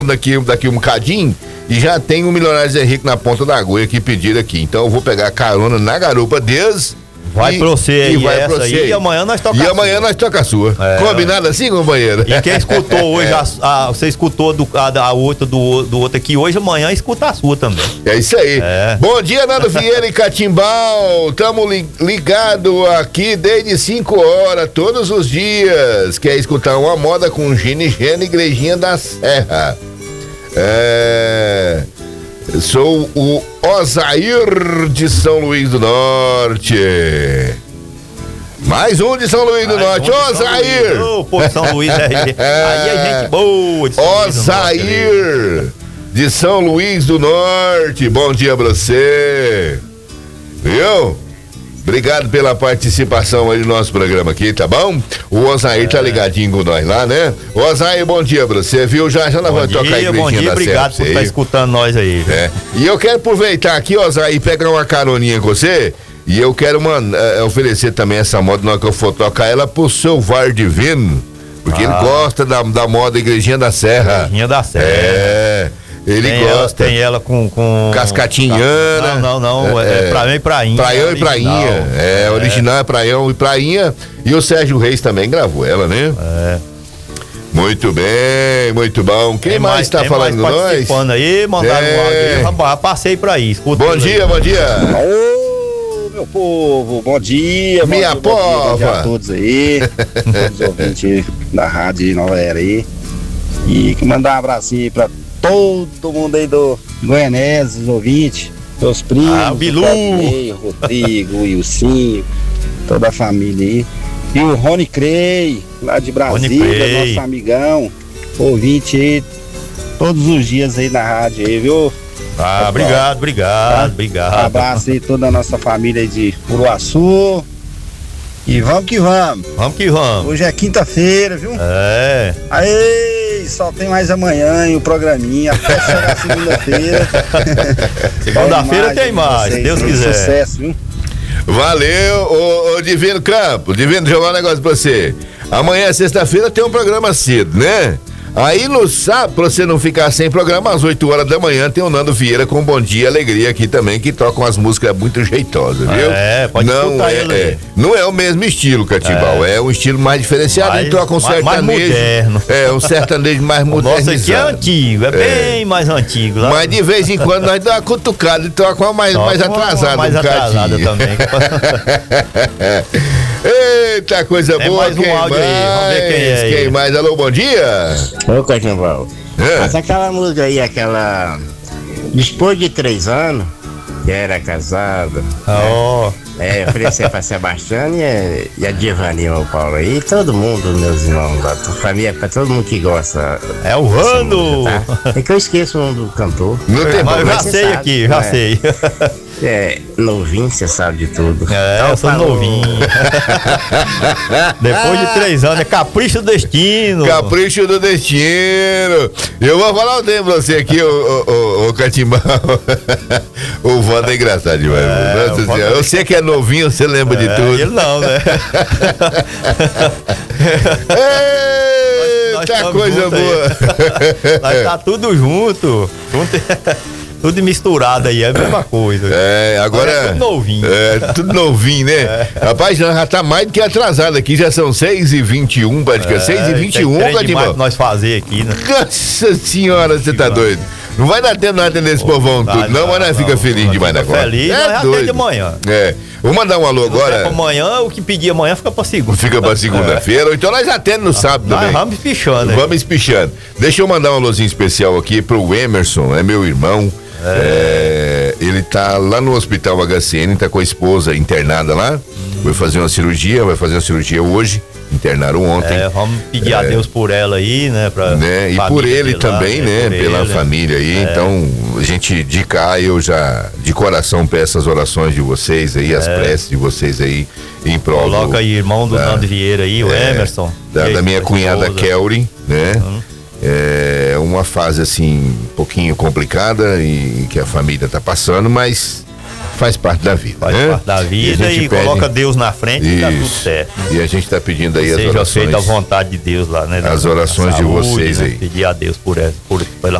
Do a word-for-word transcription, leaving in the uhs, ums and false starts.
daqui, daqui um bocadinho e já tem um Milionários é Rico na ponta da agulha que pediram aqui. Então eu vou pegar a carona na garupa deles. Vai e, pra você aí, vai essa pra você aí, aí. E amanhã nós toca E a amanhã sua. nós toca a sua. É. Combinado assim, companheiro? E quem escutou hoje, a, a, você escutou do, a, a outra do, do outro aqui hoje, amanhã escuta a sua também. É isso aí. É. Bom dia, Nando Vieira e Catimbau. Tamo li, ligado aqui desde cinco horas, todos os dias. Quer escutar uma moda com Gina e Gena, Igrejinha da Serra. É... Sou o Osair de São Luís do Norte. Mais um de São Luís do Mais Norte. um de São Osair! Luís. Ô, pô, São Luís é, aí é gente boa. de São Luís do Norte, Osair de São Luís do Norte. Bom dia pra você. Viu? Obrigado pela participação aí no nosso programa aqui, tá bom? O Osair é. tá ligadinho com nós lá, né? Osair, bom dia pra você, viu? Já já nós vamos tocar a Igrejinha bom dia, da obrigado Serra por estar escutando nós aí. É. E eu quero aproveitar aqui, Osair, pegar uma caroninha com você. E eu quero man, é, oferecer também essa moda, na hora que eu for tocar ela, pro seu VAR Divino. Porque ah. ele gosta da, da moda Igrejinha da Serra. Igrejinha da Serra. É. Ele tem gosta. Ela, tem ela com. com... Cascatinhana. Não, não, não. É, é praião e prainha. Praião e prainha. É, é, original é praião e prainha. E o Sérgio Reis também gravou ela, né? É. Muito bem, muito bom. Quem tem mais está falando com nós? Participando aí, mandaram é. um áudio aí. Rapaz, passei por aí. Escuta bom dia, aí. bom dia. Ô, meu povo, bom dia. Minha bom dia, pova. Bom dia a todos aí. Todos os ouvintes da Rádio Nova Era aí. E mandar um abracinho aí pra todo mundo aí do Goianésia, os ouvintes, meus primos, ah, o Bilu, o Rodrigo, o Ilcinho, toda a família aí. E o Rony Crey, lá de Brasília, nosso amigão, ouvinte aí, todos os dias aí na rádio aí, viu? Ah, obrigado, obrigado, tá? obrigado. Um abraço aí toda a nossa família aí de Uruaçu. E vamos que vamos. Vamos que vamos. Hoje é quinta-feira, viu? É. Aê, só tem mais amanhã e o programinha. Até chegar segunda-feira. Segunda-feira tem mais, se Deus quiser. Sucesso, viu? Valeu, ô, ô Divino Campo. Divino, jogar um negócio pra você. Amanhã, sexta-feira, tem um programa cedo, né? Aí no sábado, pra você não ficar sem programa, às oito horas da manhã, tem o Nando Vieira com Bom Dia Alegria aqui também, que toca umas músicas muito jeitosas, viu? É, pode não escutar é, ele. É, não é o mesmo estilo, Catimbau, é, é um estilo mais diferenciado, mais, ele toca um sertanejo. Mais moderno. É, um sertanejo mais modernizado. Nossa, aqui é antigo, é, é bem mais antigo. Lá. Mas de vez em quando nós dá uma cutucada e toca uma mais, mais atrasada. Mais um atrasada também. Eita, coisa tem boa. Mais um quem áudio mais? aí, vamos ver quem é. Quem mais? Alô, bom dia. Ô, Catimbau. É. Mas aquela música aí, aquela. Depois de três anos, que era casada. Oh. Né? É, oferecer pra Sebastião e a, e a Giovanni, o Paulo aí, todo mundo, meus irmãos, da família, pra todo mundo que gosta. É o Rando! Tá? É que eu esqueço o nome do cantor. Não tem, mas eu já sei sabe, aqui, já é. sei. É, novinho, você sabe de tudo. É, então, eu sou falou. novinho. Depois de três anos, é capricho do destino. Capricho do destino. Eu vou falar o tempo pra você aqui, o, o, o, o Catimbau. O Wanda é engraçado demais. É, Nossa senhora, eu sei que é novinho, você lembra é, de tudo. Ele não, né? Eita, coisa boa. Nós tá tudo junto. Junto. Tudo misturado aí, é a mesma coisa. É, agora. É tudo novinho. É, tudo novinho, né? É. Rapaz, já tá mais do que atrasado aqui, já são seis e vinte e um, praticamente. É, seis e vinte e um, Catimbau. Nós fazer aqui, né? Nossa senhora, você tá doido. Não vai dar tempo de atender esse oh, povão tudo, não, não, mas nós fica feliz não, demais agora. Feliz, é nós doido. Atende amanhã. É. Vou mandar um alô agora. Amanhã, o que pedir amanhã fica pra segunda. Fica pra segunda-feira, ou então nós atendemos no sábado nós também. Vamos espichando. Vamos espichando. Deixa eu mandar um alôzinho especial aqui pro Emerson, é meu irmão. É. É, ele tá lá no hospital H C N, tá com a esposa internada lá. Hum. Vai fazer uma cirurgia, vai fazer uma cirurgia hoje. Internaram ontem. É, vamos pedir é, a Deus por ela aí, né? Pra né? E por ele também, lá, né? Pela ele, família aí. É. Então, a gente de cá, eu já de coração peço as orações de vocês aí, as é. preces de vocês aí em prol. Coloca aí, irmão do da, Nando Vieira aí, o é, Emerson. Da, da minha cunhada Kelly, né? Hum. É uma fase assim, um pouquinho complicada e que a família tá passando, mas faz parte da vida, faz né? parte da vida e, e pede... coloca Deus na frente e dá tudo certo. E a gente tá pedindo aí Seja as orações. Seja feita a vontade de Deus lá, né? As orações saúde, de vocês né? aí. Pedir a Deus por essa, por, pela